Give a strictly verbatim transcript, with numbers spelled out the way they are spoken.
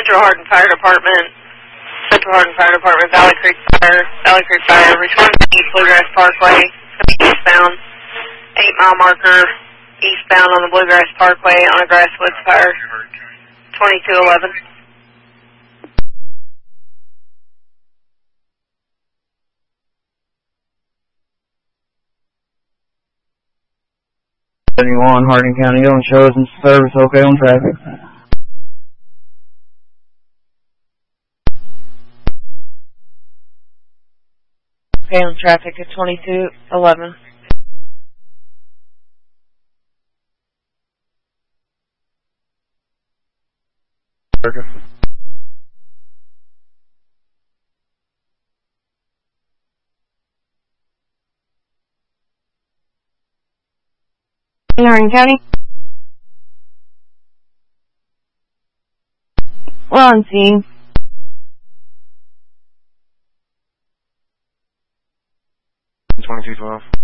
Central Hardin Fire Department, Central Hardin Fire Department, Valley Creek Fire, Valley Creek Fire, return to East Bluegrass Parkway, eastbound, eight mile marker, eastbound on the Bluegrass Parkway on a Grasswoods fire, twenty-two eleven. seventy-one, Hardin County, on shows and service, okay on traffic. Okay on traffic at twenty-two eleven. Hardin County. Well, on scene. twenty-two twelve.